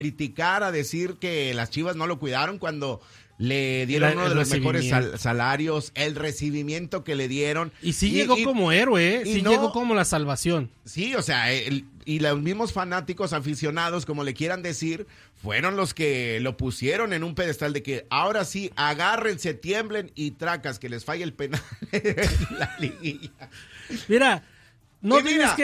criticar, a decir que las Chivas no lo cuidaron cuando le dieron uno de los mejores salarios, el recibimiento que le dieron. Y sí llegó como héroe, sí llegó como la salvación. Sí, o sea, y los mismos fanáticos, aficionados, como le quieran decir, fueron los que lo pusieron en un pedestal de que ahora sí, agárrense, tiemblen y tracas, que les falle el penal en la liguilla. Mira, no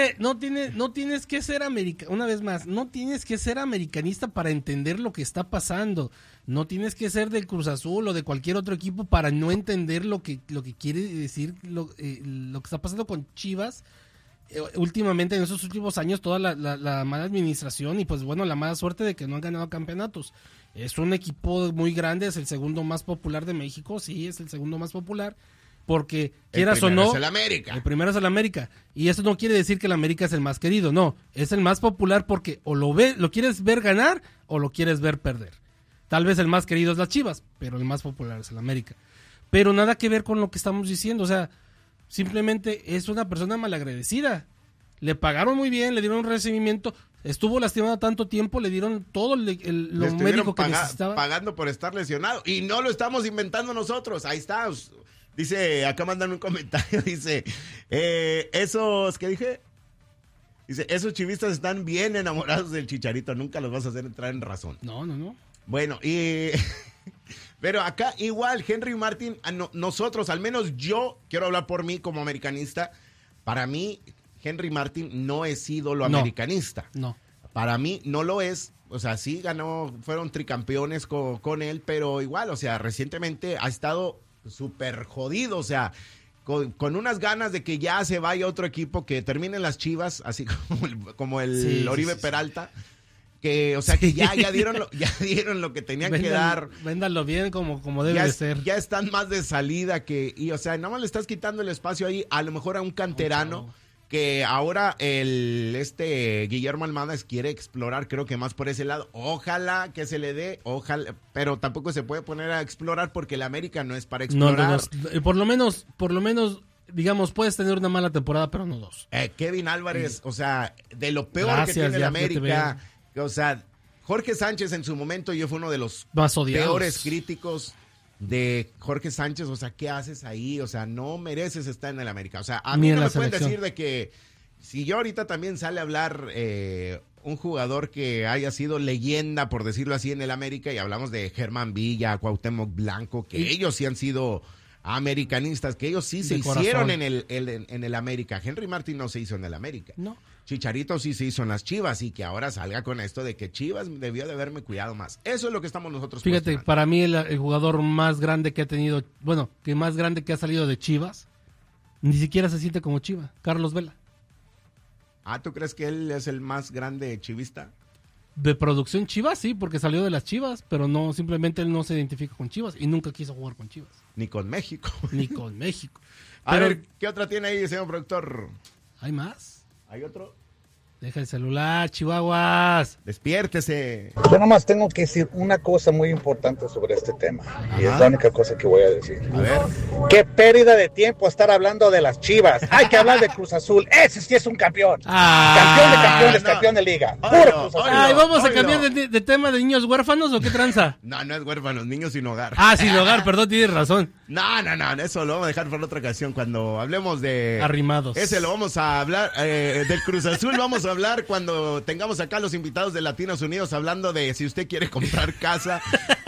tienes que ser una vez más, no tienes que ser americanista para entender lo que está pasando. No tienes que ser del Cruz Azul o de cualquier otro equipo para no entender lo que quiere decir lo que está pasando con Chivas. Últimamente, en esos últimos años, toda la mala administración y pues bueno, la mala suerte de que no han ganado campeonatos. Es un equipo muy grande, es el segundo más popular de México, sí, es el segundo más popular, porque quieras o no, es el América. El primero es el América, y eso no quiere decir que el América es el más querido, no, es el más popular porque o lo quieres ver ganar o lo quieres ver perder. Tal vez el más querido es las Chivas, pero el más popular es el América. Pero nada que ver con lo que estamos diciendo, o sea, simplemente es una persona malagradecida. Le pagaron muy bien, le dieron un recibimiento, estuvo lastimado tanto tiempo, le dieron todo lo médico que necesitaba. Pagando por estar lesionado, y no lo estamos inventando nosotros, ahí está. Dice, acá mandan un comentario, dice, esos, ¿qué dije? Dice, esos chivistas están bien enamorados del Chicharito, nunca los vas a hacer entrar en razón. No. Bueno, pero acá igual, Henry Martin, nosotros, al menos yo, quiero hablar por mí como americanista, para mí, Henry Martin no es ídolo americanista. No. Para mí no lo es, o sea, sí fueron tricampeones con él, pero igual, o sea, recientemente ha estado súper jodido, o sea, con unas ganas de que ya se vaya otro equipo, que terminen las Chivas, así como el Oribe Peralta. Que, o sea, que ya dieron lo que tenían que dar. Véndanlo bien como debe de ser. Ya están más de salida o sea, nada más le estás quitando el espacio ahí, a lo mejor a un canterano, que ahora Guillermo Almada quiere explorar, creo que más por ese lado. Ojalá que se le dé, pero tampoco se puede poner a explorar porque el América no es para explorar. No. Por lo menos, digamos, puedes tener una mala temporada, pero no dos. Kevin Álvarez, o sea, de lo peor que tiene el América. O sea, Jorge Sánchez en su momento yo fue uno de los peores críticos de Jorge Sánchez. O sea, ¿qué haces ahí? O sea, no mereces estar en el América. O sea, a mí no me pueden decir de que si yo ahorita también sale a hablar un jugador que haya sido leyenda, por decirlo así, en el América, y hablamos de Germán Villa, Cuauhtémoc Blanco, que ellos sí han sido americanistas, que ellos sí se hicieron en el América. Henry Martin no se hizo en el América. No. Chicharito sí se hizo en las Chivas, y que ahora salga con esto de que Chivas debió de haberme cuidado más. Eso es lo que estamos nosotros Fíjate, para mí el jugador más grande que ha tenido, más grande que ha salido de Chivas, ni siquiera se siente como Chiva, Carlos Vela. ¿Tú crees que él es el más grande chivista? De producción Chivas, sí, porque salió de las Chivas, pero no, simplemente él no se identifica con Chivas y nunca quiso jugar con Chivas. Ni con México. A ver, ¿qué otra tiene ahí, señor productor? ¿Hay más? ¿Hay otro? Deja el celular, Chihuahuas. Despiértese. Yo nomás tengo que decir una cosa muy importante sobre este tema. Y es la única cosa que voy a decir. A ver. Qué pérdida de tiempo estar hablando de las Chivas. Hay que hablar de Cruz Azul. Ese sí es un campeón. Campeón de campeones, campeón de liga. Puro Cruz Azul. ¿Vamos a cambiar de tema de niños huérfanos o qué tranza? No es huérfanos, niños sin hogar. Sin hogar, perdón, tienes razón. No, eso lo vamos a dejar para otra ocasión cuando hablemos de... Arrimados. Ese lo vamos a hablar, del Cruz Azul vamos a hablar cuando tengamos acá los invitados de Latinos Unidos hablando de si usted quiere comprar casa.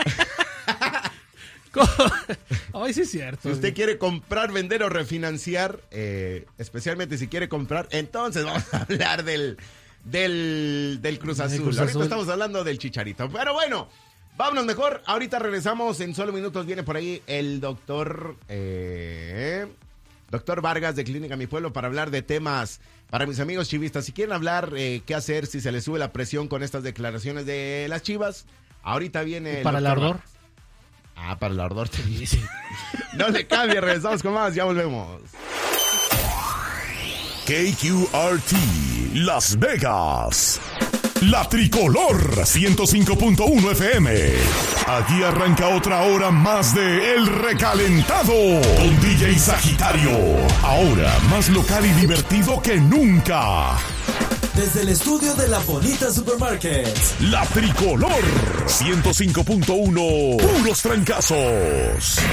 Ay, sí es cierto. Si usted quiere comprar, vender o refinanciar, especialmente si quiere comprar, entonces vamos a hablar del Cruz Azul. Ahorita estamos hablando del Chicharito. Pero bueno, vámonos mejor. Ahorita regresamos. En solo minutos viene por ahí el doctor Vargas de Clínica Mi Pueblo para hablar de temas para mis amigos chivistas. Si quieren hablar qué hacer si se les sube la presión con estas declaraciones de las Chivas, ahorita viene... ¿Para el ardor? Para el ardor. Sí. No le cambie, regresamos con más, ya volvemos. KQRT Las Vegas. La Tricolor 105.1 FM. Aquí arranca otra hora más de El Recalentado con DJ Sagitario. Ahora más local y divertido que nunca. desde el estudio de La Bonita Supermarket. La Tricolor 105.1, puros trancazos.